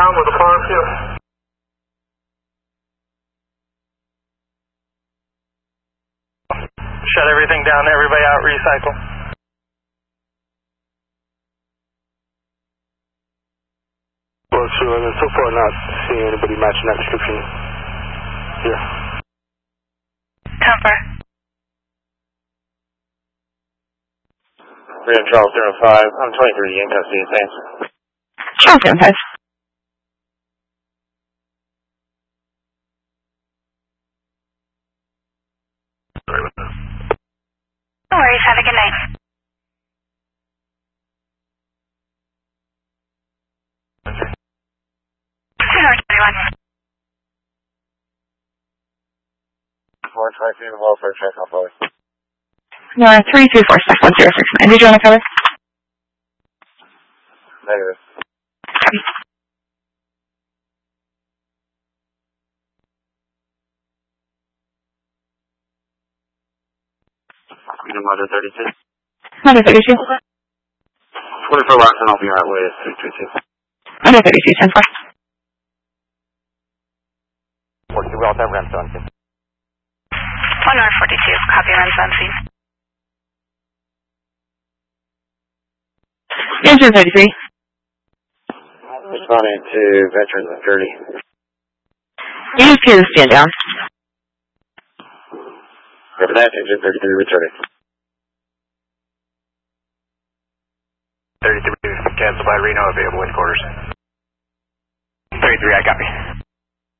down with a farm too. Shut everything down, everybody out, recycle. Well, so far not seeing anybody matching that description here. Comfort. We're in Charles 05. I'm 23 in custody. Thanks. Charles 05. Sorry about that. No worries. Have a good night. North 31. 423 in the welfare check off over. Nora 324-106. Did you want to cover? Negative. Copy. Unit Mother 32. Mother 32. 44 Roxanne, I'll be right away. 332. Mother 32, 10-4. 42, we also have ramps on. 1 North 42, copy runs on scene. Engine 33. Responding to veterans at 30. Use Q to stand down. Over that, engine 33 returning. 33, cancel by Reno, available in quarters. 33, I copy.